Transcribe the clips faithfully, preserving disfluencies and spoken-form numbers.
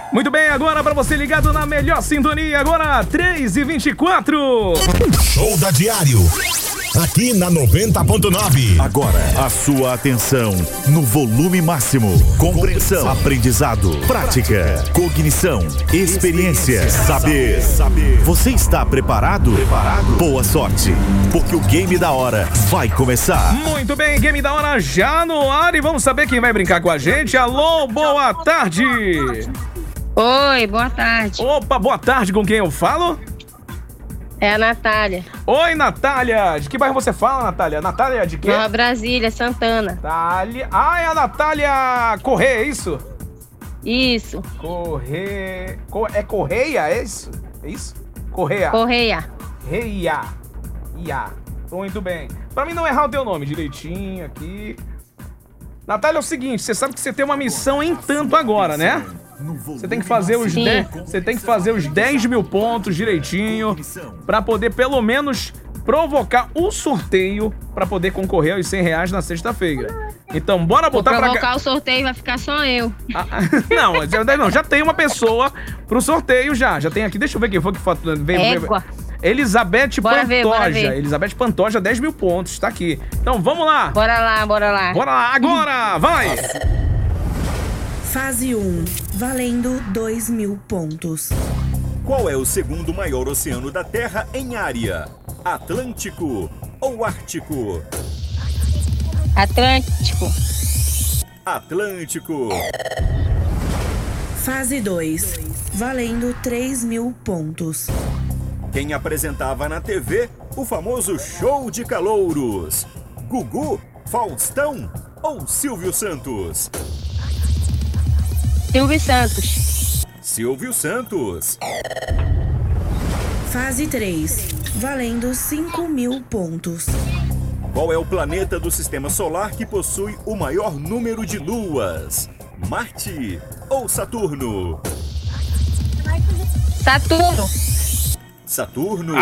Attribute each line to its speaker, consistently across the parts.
Speaker 1: Muito bem, agora para você ligado na melhor sintonia, agora três e vinte e quatro.
Speaker 2: Show da Diário. Aqui na noventa ponto nove.
Speaker 3: Agora, a sua atenção no volume máximo. Compreensão, aprendizado, prática, cognição, experiência, saber. saber. Você está preparado? Preparado? Boa sorte, porque o Game da Hora vai começar.
Speaker 1: Muito bem, Game da Hora já no ar e vamos saber quem vai brincar com a gente. Alô, boa tarde.
Speaker 4: Oi, boa tarde.
Speaker 1: Opa, boa tarde, com quem eu falo?
Speaker 4: É a Natália.
Speaker 1: Oi, Natália. De que bairro você fala, Natália? Natália de quê?
Speaker 4: Nova Brasília, Santana.
Speaker 1: Natália... Ah, é a Natália Correia, é isso?
Speaker 4: Isso.
Speaker 1: Corre... Co... É Correia, é isso? É isso? Correia.
Speaker 4: Correia.
Speaker 1: Reia. Ia. Muito bem. Pra mim não errar o teu nome direitinho aqui. Natália, é o seguinte, você sabe que você tem uma missão em tanto agora, né? Você tem que fazer os dez, você tem que fazer os dez mil pontos direitinho pra poder pelo menos provocar o sorteio pra poder concorrer aos cem reais na sexta-feira. Então, bora botar pra cá.
Speaker 4: Provocar o sorteio vai ficar só eu.
Speaker 1: Ah, não, já, não, já tem uma pessoa pro sorteio já. Já tem aqui, deixa eu ver quem foi que veio.
Speaker 4: Égua.
Speaker 1: Elizabeth
Speaker 4: Bora
Speaker 1: Pantoja.
Speaker 4: ver, bora ver.
Speaker 1: Elizabeth Pantoja, dez mil pontos, tá aqui. Então, vamos lá.
Speaker 4: Bora lá, bora lá.
Speaker 1: Bora lá, agora, vai.
Speaker 5: Fase um, valendo dois mil pontos.
Speaker 6: Qual é o segundo maior oceano da Terra em área? Atlântico ou Ártico?
Speaker 4: Atlântico.
Speaker 6: Atlântico.
Speaker 5: Fase dois, valendo três mil pontos.
Speaker 6: Quem apresentava na T V o famoso Show de Calouros? Gugu, Faustão ou Silvio Santos?
Speaker 4: Silvio Santos.
Speaker 6: Silvio Santos.
Speaker 5: Fase três, valendo cinco mil pontos.
Speaker 6: Qual é o planeta do Sistema Solar que possui o maior número de luas? Marte ou Saturno?
Speaker 4: Saturno.
Speaker 6: Saturno.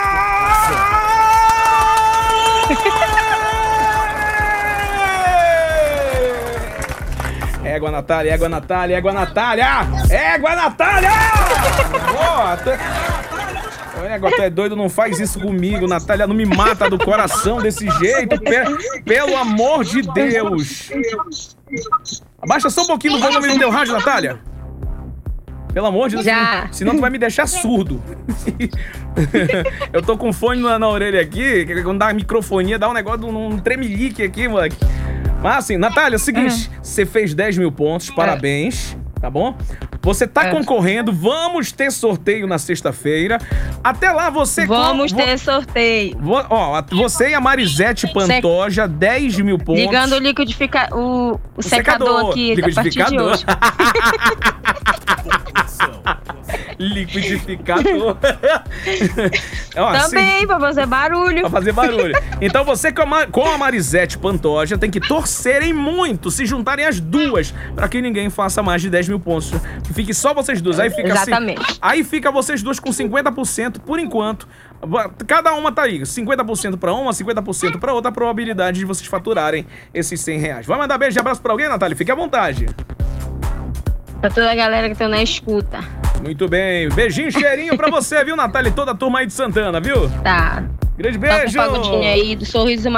Speaker 1: Égua, Natália, égua, Natália, égua, Natália! Égua, Natália! Boa, tu... Égua, tu é doido, não faz isso comigo, Natália, não me mata do coração desse jeito, pe... pelo amor de Deus! Abaixa só um pouquinho o volume do teu rádio, Natália. Pelo amor de Deus,
Speaker 4: Já.
Speaker 1: senão tu vai me deixar surdo. Eu tô com fone na, na orelha aqui, que quando dá a microfonia, dá um negócio, um tremelique aqui, moleque. Mas assim, Natália, é o seguinte, uhum. Você fez dez mil pontos, parabéns, tá bom? Você tá é. concorrendo, vamos ter sorteio na sexta-feira. Até lá você...
Speaker 4: Vamos
Speaker 1: com,
Speaker 4: ter sorteio.
Speaker 1: Vo, ó, você e a Marisete Pantoja, dez mil pontos.
Speaker 4: Ligando o liquidificador, o, o, o secador, secador aqui,
Speaker 1: liquidificador. A liquidificador. Ó,
Speaker 4: também, assim, pra fazer barulho.
Speaker 1: Pra fazer barulho. Então você com a, com a Marisete Pantoja tem que torcerem muito, se juntarem as duas, pra que ninguém faça mais de dez mil pontos. Que fique só vocês duas. Aí fica
Speaker 4: Exatamente.
Speaker 1: Assim, aí fica vocês duas com cinquenta por cento por enquanto. Cada uma tá aí, cinquenta por cento pra uma, cinquenta por cento pra outra, a probabilidade de vocês faturarem esses cem reais. Vai mandar beijo e abraço pra alguém, Natália? Fique à vontade.
Speaker 4: Pra toda a galera que tá na escuta.
Speaker 1: Muito bem. Beijinho, cheirinho pra você, viu, Natália? E toda a turma aí de Santana, viu?
Speaker 4: Tá.
Speaker 1: Grande beijo.
Speaker 4: Toca o pagodinho aí do Sorriso